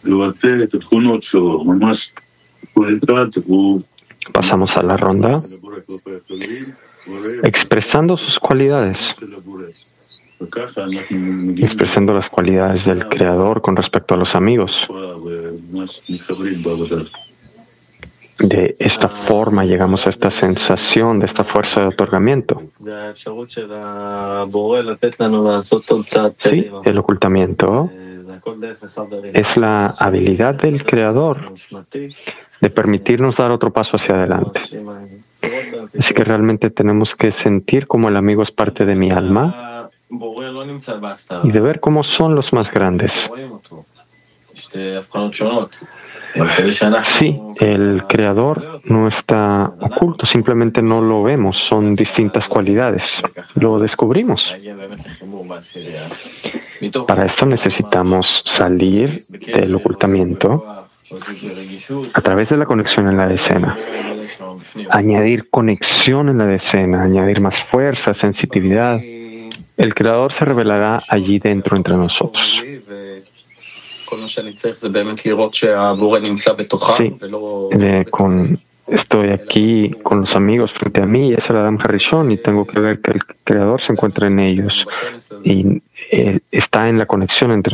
Pasamos a la ronda expresando sus cualidades, expresando las cualidades del Creador con respecto a los amigos. De esta forma llegamos a esta sensación de esta fuerza de otorgamiento. Sí, el ocultamiento es la habilidad del Creador de permitirnos dar otro paso hacia adelante. Así que realmente tenemos que sentir como el amigo es parte de mi alma y de ver cómo son los más grandes. Sí, el Creador no está oculto, simplemente no lo vemos, son distintas cualidades. Lo descubrimos. Para esto necesitamos salir del ocultamiento a través de la conexión en la decena. Añadir conexión en la decena, añadir más fuerza, sensitividad. El Creador se revelará allí dentro entre nosotros. Sí, estoy aquí con los amigos frente a mí, es el Adam Harishon, y tengo que ver que el Creador se encuentra en ellos y está en la conexión entre